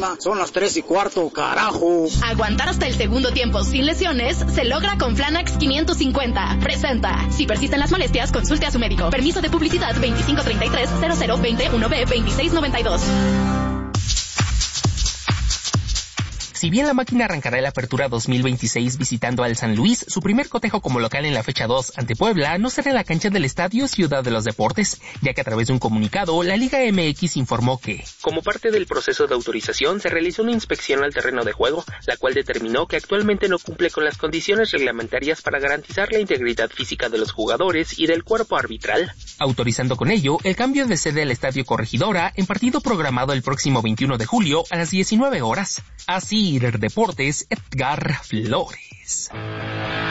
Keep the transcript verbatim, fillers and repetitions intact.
Carla. Son las tres y cuarto, carajo. Aguantar hasta el segundo tiempo sin lesiones se logra con Flanax quinientos cincuenta. Presenta. Si persisten las molestias, consulte a su médico. Permiso de publicidad veinticinco treinta y tres cero cero veintiuno B veintiséis noventa y dos. Si bien la máquina arrancará el Apertura dos mil veintiséis visitando al San Luis, su primer cotejo como local en la fecha dos ante Puebla no será en la cancha del Estadio Ciudad de los Deportes, ya que a través de un comunicado, la Liga M X informó que, como parte del proceso de autorización, se realizó una inspección al terreno de juego, la cual determinó que actualmente no cumple con las condiciones reglamentarias para garantizar la integridad física de los jugadores y del cuerpo arbitral, autorizando con ello el cambio de sede al Estadio Corregidora en partido programado el próximo veintiuno de julio a las diecinueve horas. Así Deportes, Edgar Flores.